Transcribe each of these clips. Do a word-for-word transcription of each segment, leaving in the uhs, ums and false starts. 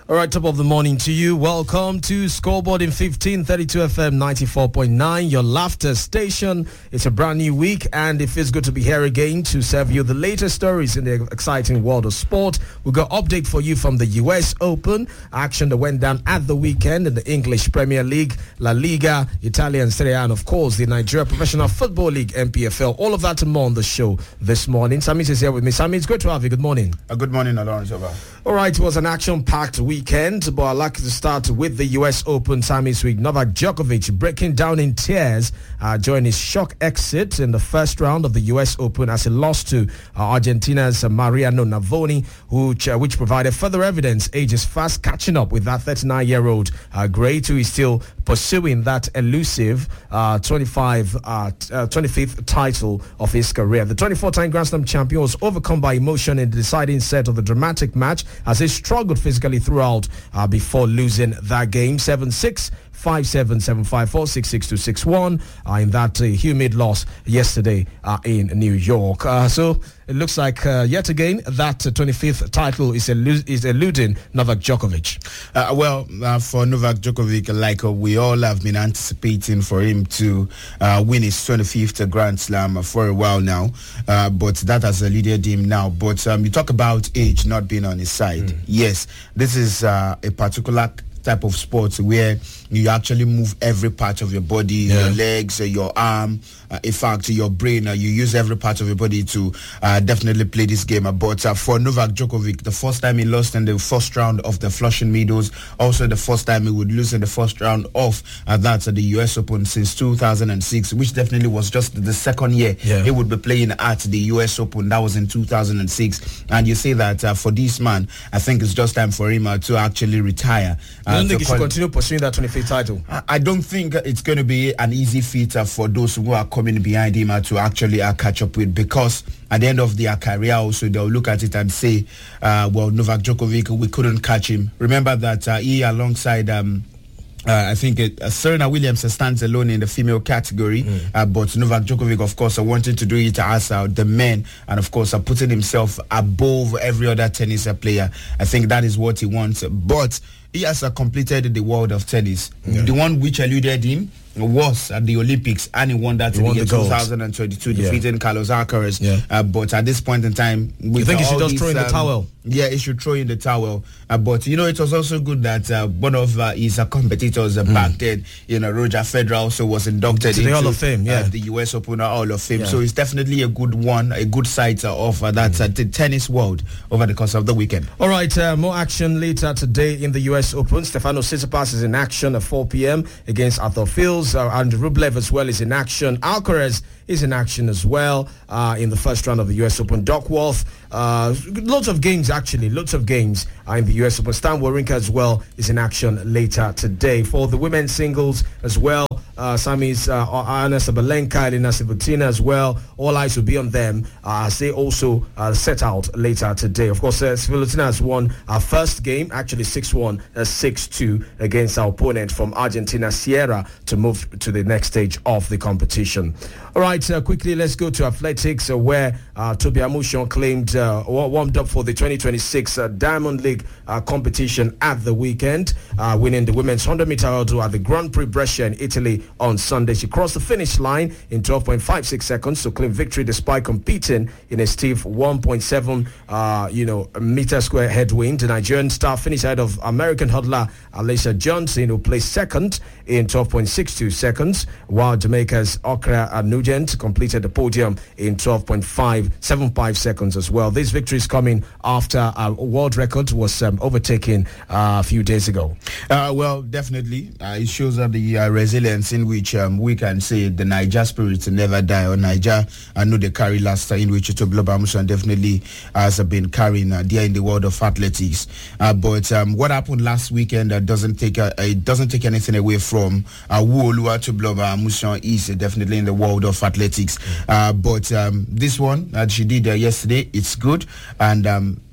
All right, top of the morning to you. Welcome to Scoreboard in fifteen thirty-two F M ninety-four point nine, your laughter station. It's a brand new week and it feels good to be here again to serve you the latest stories in the exciting world of sport. We've got update for you from the U S Open, action that went down at the weekend in the English Premier League, La Liga, Italian Serie A, and of course the Nigeria Professional Football League, N P F L. All of that and more on the show this morning. Samit is here with me. Samit, it's great to have you. Good morning. Uh, good morning, Lawrence. All right, it was an action-packed weekend, but I'd like to start with the U S Open time this week. Novak Djokovic breaking down in tears uh, during his shock exit in the first round of the U S Open as he lost to uh, Argentina's uh, Mariano Navoni, which, uh, which provided further evidence age is fast catching up with that thirty-nine-year-old uh, great who is still pursuing that elusive uh, twenty-five, uh, uh, twenty-fifth title of his career. The twenty-four-time Grand Slam champion was overcome by emotion in the deciding set of the dramatic match as he struggled physically throughout uh, before losing that game. seven six, five seven, seven five four, six six two six one uh, in that uh, humid loss yesterday uh, in New York. Uh, so it looks like uh, yet again that uh, twenty-fifth title is, elu- is eluding Novak Djokovic. Uh, well, uh, for Novak Djokovic, like uh, we all have been anticipating for him to uh, win his twenty-fifth Grand Slam for a while now, uh, but that has eluded him now. But um, you talk about age not being on his side. Mm. Yes, this is uh, a particular type of sports where you actually move every part of your body, yeah. your legs, uh, your arm, uh, in fact, your brain. Uh, you use every part of your body to uh, definitely play this game. Uh, but uh, for Novak Djokovic, the first time he lost in the first round of the Flushing Meadows, also the first time he would lose in the first round of uh, that uh, the U S Open since two thousand six, which definitely was just the second year yeah. he would be playing at the U S Open. That was in two thousand six. And you say that uh, for this man, I think it's just time for him uh, to actually retire. Uh, I don't think he should continue pursuing that twenty-fifth title. I, I don't think it's going to be an easy feat uh, for those who are coming behind him uh, to actually uh, catch up with, because at the end of their career also they'll look at it and say, uh, well, Novak Djokovic, we couldn't catch him. Remember that uh, he alongside... Um, Uh, I think it, uh, Serena Williams uh, stands alone in the female category, mm. uh, but Novak Djokovic, of course, uh, wanted to do it as uh, the men, and of course, uh, putting himself above every other tennis uh, player. I think that is what he wants. But he has uh, completed the world of tennis. Yeah. The one which eluded him was at the Olympics, and he won that he in the year twenty twenty-two, yeah. defeating Carlos Alcaraz. Yeah. Uh, but at this point in time, with you think he should just these, throw in the um, towel? Yeah, he should throw in the towel. Uh, but you know, it was also good that uh, one of uh, his uh, competitors uh, mm. back then, you know, Roger Federer also was inducted to the into Hall of Fame, yeah. uh, the U S Open Hall of Fame. Yeah. So it's definitely a good one, a good sight uh, of uh, that mm. uh, the tennis world over the course of the weekend. All right, uh, more action later today in the U S Open. Stefano Tsitsipas is in action at four p.m. against Arthur Fields. Uh, Andrew Rublev as well is in action. Alcaraz is in action as well uh, in the first round of the U S Open. Duckworth, uh, lots of games actually, lots of games uh, in the U S Open. Stan Wawrinka as well is in action later today. For the women's singles as well, Uh, Sammy's uh, Anna Sabalenka, Elena Svitolina as well. All eyes will be on them uh, as they also uh, set out later today. Of course, uh, Svitolina has won our first game, actually six one, uh, six two against our opponent from Argentina, Sierra, to move to the next stage of the competition. All right, uh, quickly, let's go to athletics uh, where uh, Toby Amushon claimed uh, warmed up for the twenty twenty-six uh, Diamond League uh, competition at the weekend, uh, winning the women's one hundred meter hurdle at the Grand Prix Brescia in Italy on Sunday. She crossed the finish line in twelve point five six seconds to claim victory despite competing in a stiff one point seven uh, you know, meter square headwind. The Nigerian star finished ahead of American hurdler Alicia Johnson, who placed second in twelve point six two seconds, while Jamaica's Okra Nugent completed the podium in twelve point five seven five seconds as well. This victory is coming after a world record was um, overtaken uh, a few days ago. Uh, well, definitely. Uh, it shows that the uh, resilience in which um, we can say the Niger spirit never die, or Niger, I know they carry last in which Toby Amushon definitely has been carrying uh, there in the world of athletics. Uh, but um, what happened last weekend uh, doesn't take uh, it doesn't take anything away from uh, who Toby Amushon is uh, definitely in the world of athletics. Uh, but um, this one that she did uh, yesterday, it's good, and um,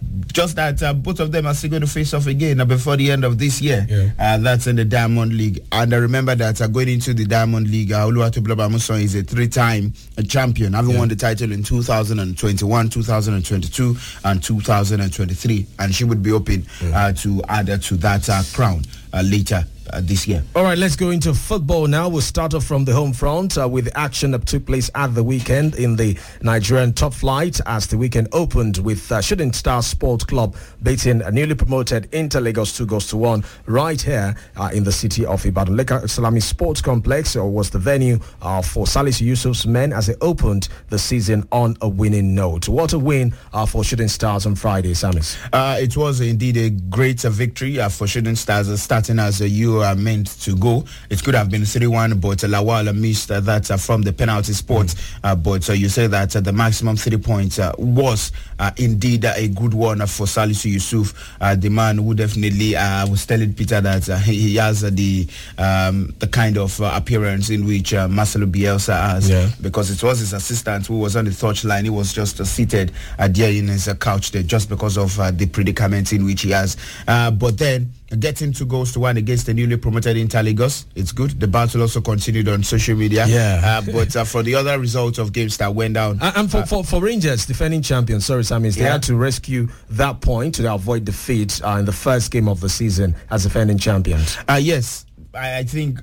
Just that uh, both of them are still going to face off again uh, before the end of this year. Yeah. Uh, that's in the Diamond League. And I remember that uh, going into the Diamond League, uh, Oluwatobi Bamuson is a three-time uh, champion, having yeah. won the title in two thousand twenty-one, two thousand twenty-two, and two thousand twenty-three. And she would be hoping yeah. uh, to add uh, to that uh, crown uh, later. Uh, this year. All right, let's go into football now. We'll start off from the home front uh, with action that took place at the weekend in the Nigerian top flight as the weekend opened with uh, Shooting Stars Sports Club beating a newly promoted Inter Lagos two goals to one right here uh, in the city of Ibadan. Lekki Salami Sports Complex uh, was the venue uh, for Salisu Yusuf's men as they opened the season on a winning note. What a win uh, for Shooting Stars on Friday, Samis. Uh, it was indeed a great uh, victory uh, for Shooting Stars, uh, starting as a U are meant to go. It could have been three one, but uh, Lawal missed uh, that uh, from the penalty spot. Mm. Uh, but uh, you say that uh, the maximum three points uh, was uh, indeed uh, a good one uh, for Salisu Yusuf, uh, the man who definitely uh, was telling Peter that uh, he, he has uh, the um, the kind of uh, appearance in which uh, Marcelo Bielsa has, yeah. because it was his assistant who was on the touchline. He was just uh, seated uh, there in his uh, couch there just because of uh, the predicament in which he has. Uh, but then getting two goals to one against the newly promoted Inter Lagos. It's good. The battle also continued on social media. Yeah. Uh, but uh, for the other results of games that went down. Uh, and for, uh, for, for Rangers, defending champions, sorry, Samis, they yeah. had to rescue that point to avoid defeat uh, in the first game of the season as defending champions. Uh, yes. I, I think,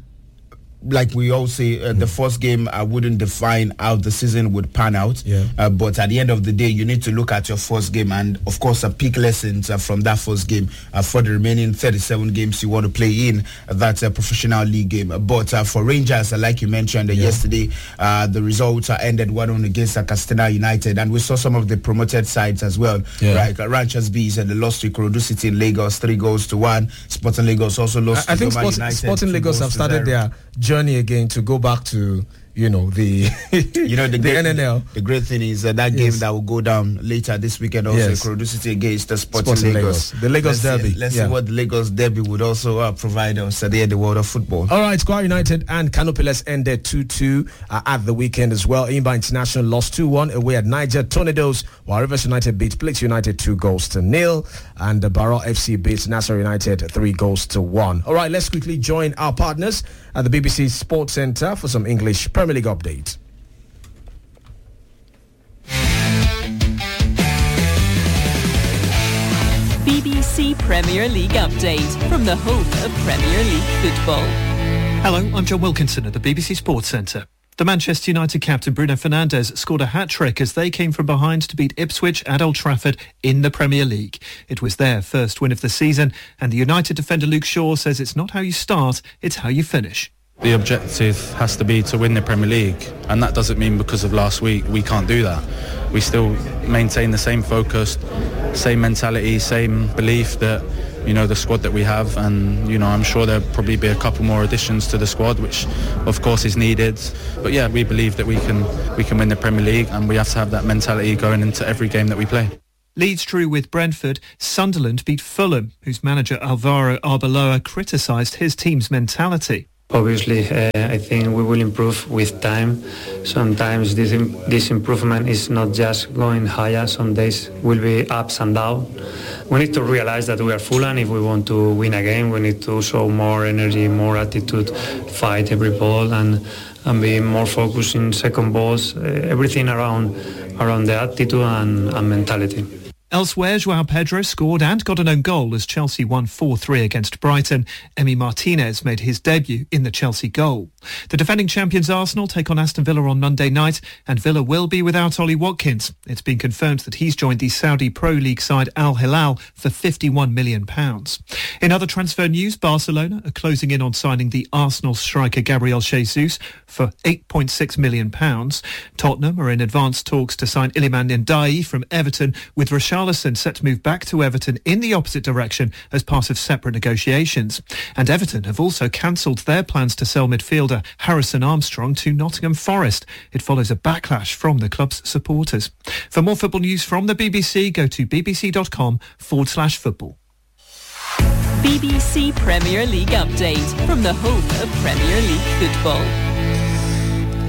like we all say, uh, mm. the first game I wouldn't define how the season would pan out. Yeah. Uh, but at the end of the day, you need to look at your first game and, of course, uh, pick lessons uh, from that first game uh, for the remaining thirty-seven games you want to play in uh, that uh, professional league game. But uh, for Rangers, uh, like you mentioned uh, yeah. yesterday, uh, the results uh, ended one one against uh, Castilla United, and we saw some of the promoted sides as well. Yeah. Right, uh, Ranchers Bees and uh, the lost to Ikorodu City in Lagos, three goals to one. Sporting Lagos also lost I, to I think Roma Sport, United. Sporting Lagos have started their journey again to go back to, you know, the you know the, the great, N N L. The great thing is uh, that yes. game that will go down later this weekend also yes. Ikorodu City against the Sporting, Sporting Lagos. Lagos. The Lagos let's Derby. See, let's yeah. see what the Lagos Derby would also uh, provide us at the end of the world of football. All right, Kwara United and Kano Pillars ended two two uh, at the weekend as well. Imba International lost two one away at Niger Tornadoes, while Rivers United beat Plateau United two goals to nil, and the Barrow F C beat Nassau United three goals to one. All right, let's quickly join our partners at the B B C Sports Centre for some English Premier League updates. B B C Premier League update from the home of Premier League football. Hello, I'm John Wilkinson at the B B C Sports Centre. The Manchester United captain Bruno Fernandes scored a hat-trick as they came from behind to beat Ipswich at Old Trafford in the Premier League. It was their first win of the season, and the United defender Luke Shaw says it's not how you start, it's how you finish. The objective has to be to win the Premier League, and that doesn't mean because of last week we can't do that. We still maintain the same focus, same mentality, same belief that, you know, the squad that we have, and, you know, I'm sure there'll probably be a couple more additions to the squad, which of course is needed. But yeah, we believe that we can we can win the Premier League, and we have to have that mentality going into every game that we play. Leeds drew with Brentford. Sunderland beat Fulham, whose manager Alvaro Arbeloa criticised his team's mentality. Obviously, uh, I think we will improve with time. Sometimes this this improvement is not just going higher. Some days will be ups and downs. We need to realize that we are Fulham. If we want to win a game, we need to show more energy, more attitude, fight every ball, and and be more focused in second balls. Uh, everything around around the attitude and, and mentality. Elsewhere, João Pedro scored and got an own goal as Chelsea won four three against Brighton. Emi Martinez made his debut in the Chelsea goal. The defending champions Arsenal take on Aston Villa on Monday night, and Villa will be without Ollie Watkins. It's been confirmed that he's joined the Saudi Pro League side Al Hilal for fifty-one million pounds. In other transfer news, Barcelona are closing in on signing the Arsenal striker Gabriel Jesus for eight point six million pounds. Tottenham are in advanced talks to sign Iliman Ndiaye from Everton, with Richarlison set to move back to Everton in the opposite direction as part of separate negotiations. And Everton have also cancelled their plans to sell midfielder Harrison Armstrong to Nottingham Forest. It follows a backlash from the club's supporters. For more football news from the B B C, go to bbc.com forward slash football. B B C Premier League update from the home of Premier League football.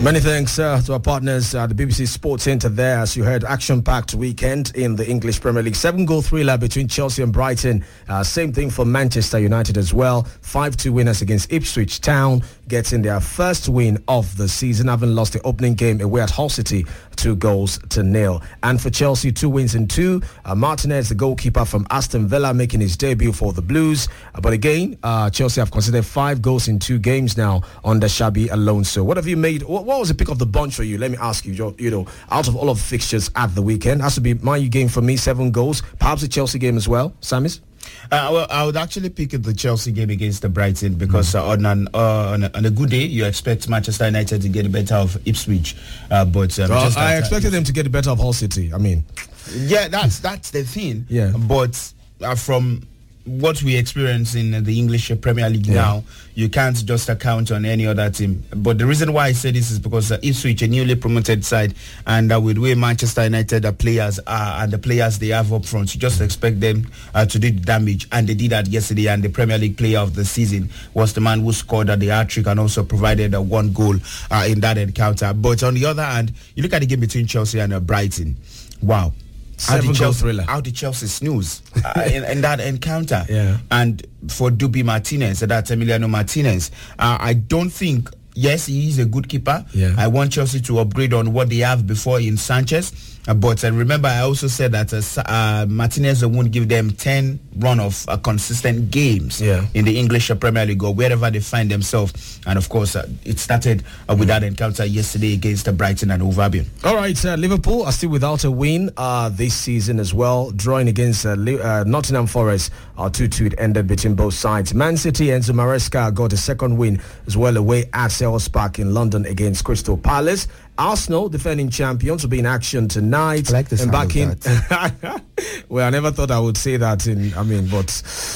Many thanks uh, to our partners at the B B C Sports Centre there. As you heard, action-packed weekend in the English Premier League. Seven-goal thriller between Chelsea and Brighton. Uh, same thing for Manchester United as well. five two winners against Ipswich Town, getting their first win of the season, having lost the opening game away at Hull City, two goals to nil. And for Chelsea, two wins in two. Uh, Martinez, the goalkeeper from Aston Villa, making his debut for the Blues. Uh, but again, uh, Chelsea have considered five goals in two games now under Xabi Alonso. What have you made? What, what was the pick of the bunch for you? Let me ask you, you know, out of all of the fixtures at the weekend, has to be Man U game for me, seven goals. Perhaps the Chelsea game as well, Samis? Uh, well, I would actually pick the Chelsea game against the Brighton because mm. uh, on, an, uh, on, a, on a good day, you expect Manchester United to get the better of Ipswich. Uh, but um, well, just I expected uh, them to get the better of Hull City. I mean, yeah, that's that's the thing. Yeah, but uh, from what we experience in the English Premier League yeah. now, you can't just account on any other team. But the reason why I say this is because uh, Ipswich, a newly promoted side, and uh, with the way Manchester United uh, players are and the players they have up front, you just expect them uh, to do the damage. And they did that yesterday, and the Premier League player of the season was the man who scored uh, the hat-trick and also provided uh, one goal uh, in that encounter. But on the other hand, you look at the game between Chelsea and uh, Brighton. Wow. How did, Chelsea, how did Chelsea snooze uh, in, in that encounter? Yeah. And for Dubi Martinez, that's Emiliano Martinez, uh, I don't think, yes, he is a good keeper. Yeah. I want Chelsea to upgrade on what they have before in Sanchez. Uh, but uh, remember, I also said that uh, uh, Martinez won't give them ten run of uh, consistent games yeah. in the English Premier League or wherever they find themselves. And of course, uh, it started uh, with that encounter yesterday against uh, Brighton and Hove Albion. All right, uh, Liverpool are still without a win uh, this season as well, drawing against uh, uh, Nottingham Forest. Uh, two two it ended between both sides. Man City, Enzo Maresca got a second win as well away at Selhurst Park in London against Crystal Palace. Arsenal, defending champions, will be in action tonight. I like the sound back in. that. Well, I never thought I would say that. In, I mean, but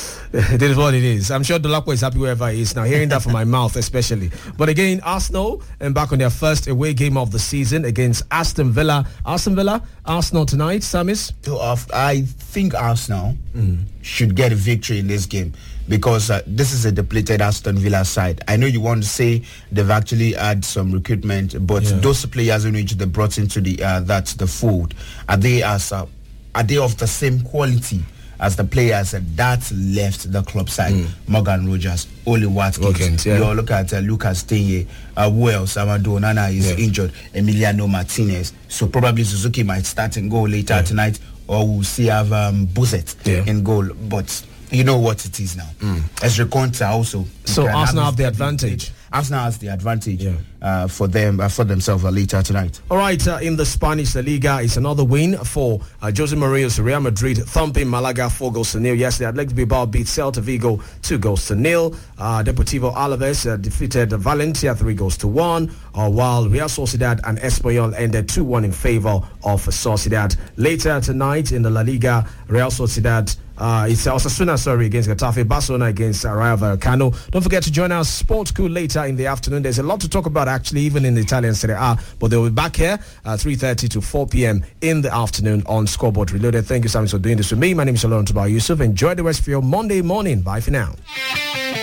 it is what it is. I'm sure Dolapo is happy wherever he is now, hearing that from my mouth especially. But again, Arsenal and back on their first away game of the season against Aston Villa. Aston Villa, Arsenal tonight, Samis? I think Arsenal mm. should get a victory in this game, because uh, this is a depleted Aston Villa side. I know you want to say they've actually had some recruitment, but yeah. those players in which they brought into the uh, that the fold, are they as uh, are they of the same quality as the players that left the club side? Mm. Morgan Rogers, Oli Watkins. Watkins yeah. You look at uh, Lucas Digne, uh, who else? Amadou Onana is yeah. injured. Emiliano Martinez. So probably Suzuki might start and go later yeah. tonight, or we'll see have um, Buzet yeah. in goal. But you know what it is now. Mm. Ezri Konsa also. So Arsenal have the advantage. Arsenal has the advantage yeah. uh, for them uh, for themselves uh, later tonight. All right, uh, in the Spanish La Liga, it's another win for uh, Jose Mourinho's Real Madrid, thumping Malaga four goals to nil. Yesterday, Athletic Bilbao beat Celta Vigo two goals to nil. Uh, Deportivo Alaves uh, defeated Valencia three goals to one, uh, while Real Sociedad and Espanyol ended two one in favor of Sociedad. Later tonight in the La Liga, Real Sociedad Uh, it's Osasuna, sorry, against Getafe, Barcelona against uh, Rayo Vallecano. Don't forget to join our sports crew later in the afternoon. There's a lot to talk about, actually, even in the Italian Serie A, but they'll be back here at three thirty to four p.m. in the afternoon on Scoreboard Reloaded. Thank you so much for doing this with me. My name is Laurent Toba Yusuf. Enjoy the rest of your Monday morning. Bye for now.